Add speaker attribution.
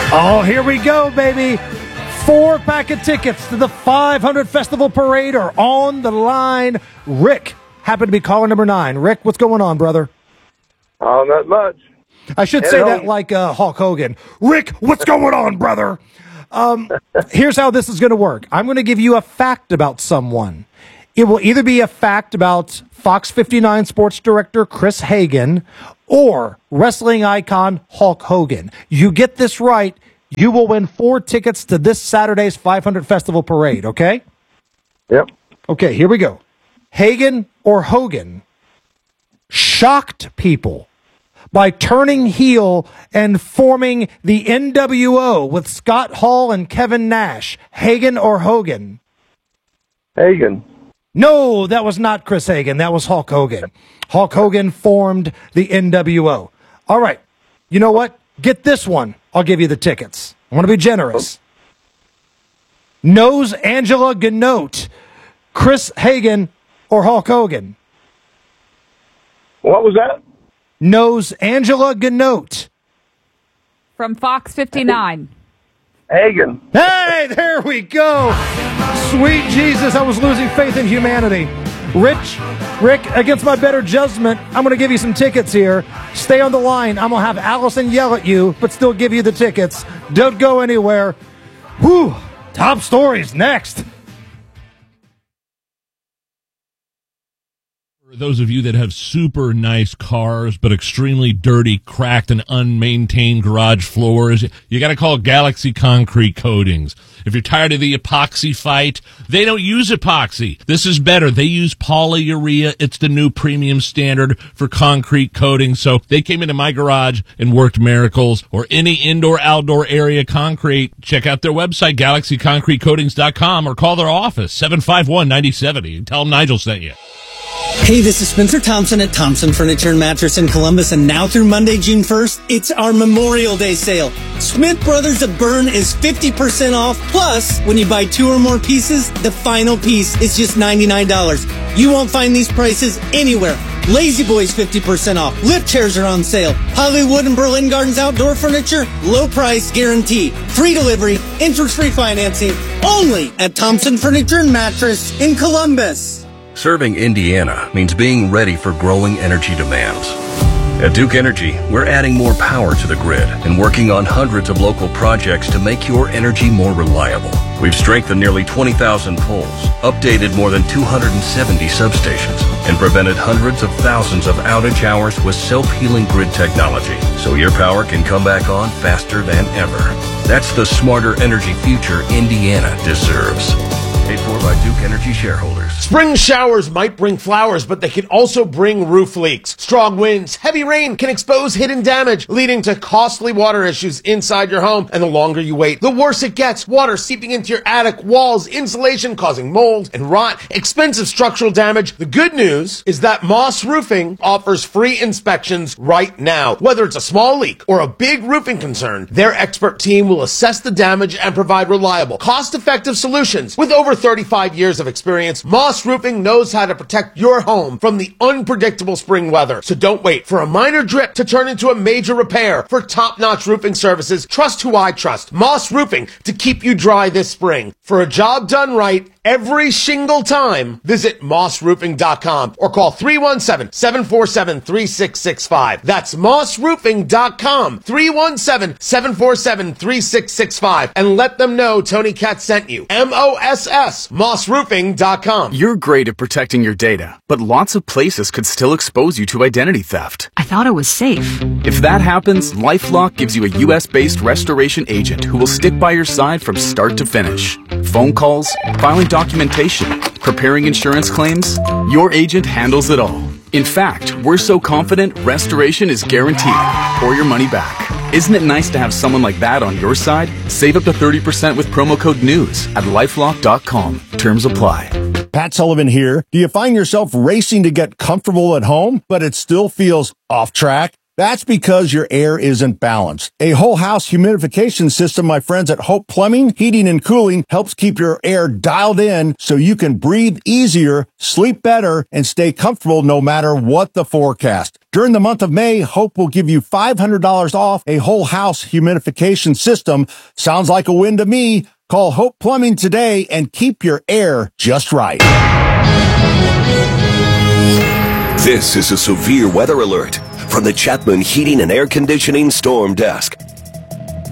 Speaker 1: Oh, here we go, baby. 4-pack of tickets to the 500 Festival Parade are on the line. Rick happened to be caller number 9. Rick, what's going on, brother?
Speaker 2: Oh, not much.
Speaker 1: I should say that like Hulk Hogan. Rick, what's going on, brother? Here's how this is going to work. I'm going to give you a fact about someone. It will either be a fact about Fox 59 sports director Chris Hagan or wrestling icon Hulk Hogan. You get this right, you will win 4 tickets to this Saturday's 500 Festival Parade, okay?
Speaker 2: Yep.
Speaker 1: Okay, here we go. Hagan or Hogan shocked people by turning heel and forming the NWO with Scott Hall and Kevin Nash. Hagan or Hogan?
Speaker 2: Hagan.
Speaker 1: No, that was not Chris Hagan. That was Hulk Hogan. Hulk Hogan formed the NWO. All right. You know what? Get this one. I'll give you the tickets. I want to be generous. Knows Angela Ganote, Chris Hagan, or Hulk Hogan?
Speaker 2: What was that?
Speaker 1: Knows Angela Ganote.
Speaker 3: From Fox 59.
Speaker 2: Hagan.
Speaker 1: Hey, there we go. Sweet Jesus, I was losing faith in humanity. Rick, against my better judgment, I'm going to give you some tickets here. Stay on the line. I'm going to have Allison yell at you, but still give you the tickets. Don't go anywhere. Whew. Top stories next.
Speaker 4: For those of you that have super nice cars, but extremely dirty, cracked, and unmaintained garage floors, you got to call Galaxy Concrete Coatings. If you're tired of the epoxy fight, they don't use epoxy. This is better. They use polyurea. It's the new premium standard for concrete coating. So they came into my garage and worked miracles. Or any indoor-outdoor area concrete, check out their website, galaxyconcretecoatings.com, or call their office, 751-9070, and tell them Nigel sent you.
Speaker 5: Hey, this is Spencer Thompson at Thompson Furniture and Mattress in Columbus, and now through Monday, June 1st, it's our Memorial Day sale. Smith Brothers of Bern is 50% off, plus, when you buy 2 or more pieces, the final piece is just $99. You won't find these prices anywhere. Lazy Boys 50% off. Lift chairs are on sale. Hollywood and Berlin Gardens outdoor furniture, low price guarantee. Free delivery, interest-free financing, only at Thompson Furniture and Mattress in Columbus.
Speaker 6: Serving Indiana means being ready for growing energy demands. At Duke Energy, we're adding more power to the grid and working on hundreds of local projects to make your energy more reliable. We've strengthened nearly 20,000 poles, updated more than 270 substations, and prevented hundreds of thousands of outage hours with self-healing grid technology, so your power can come back on faster than ever. That's the smarter energy future Indiana deserves. Paid for by Duke Energy shareholders.
Speaker 7: Spring showers might bring flowers, but they can also bring roof leaks. Strong winds, heavy rain can expose hidden damage, leading to costly water issues inside your home. And the longer you wait, the worse it gets. Water seeping into your attic, walls, insulation, causing mold and rot, expensive structural damage. The good news is that Moss Roofing offers free inspections right now. Whether it's a small leak or a big roofing concern, their expert team will assess the damage and provide reliable, cost-effective solutions. With over 35 years of experience, Moss Roofing knows how to protect your home from the unpredictable spring weather. So don't wait for a minor drip to turn into a major repair. For top-notch roofing services, trust who I trust. Moss Roofing, to keep you dry this spring. For a job done right every single time, visit mossroofing.com or call 317-747-3665. That's mossroofing.com, 317-747-3665. And let them know Tony Katz sent you. MOSS, mossroofing.com.
Speaker 8: You're great at protecting your data, but lots of places could still expose you to identity theft.
Speaker 9: I thought it was safe.
Speaker 8: If that happens, LifeLock gives you a U.S.-based restoration agent who will stick by your side from start to finish. Phone calls, filing documentation, preparing insurance claims, your agent handles it all. In fact, we're so confident restoration is guaranteed or your money back. Isn't it nice to have someone like that on your side? Save up to 30% with promo code NEWS at lifelock.com. Terms apply.
Speaker 10: Pat Sullivan here. Do you find yourself racing to get comfortable at home, but it still feels off track? That's because your air isn't balanced. A whole house humidification system, my friends at Hope Plumbing, Heating and Cooling, helps keep your air dialed in so you can breathe easier, sleep better, and stay comfortable no matter what the forecast. During the month of May, Hope will give you $500 off a whole house humidification system. Sounds like a win to me. Call Hope Plumbing today and keep your air just right.
Speaker 9: This is a severe weather alert from the Chapman Heating and Air Conditioning Storm Desk.